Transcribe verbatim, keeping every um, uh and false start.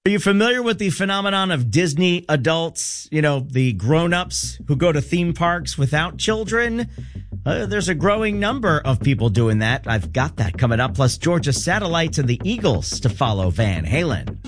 Are you familiar with the phenomenon of Disney adults, you know, the grown-ups who go to theme parks without children? Uh, there's a growing number of people doing that. I've got that coming up, plus Georgia Satellites and the Eagles to follow Van Halen.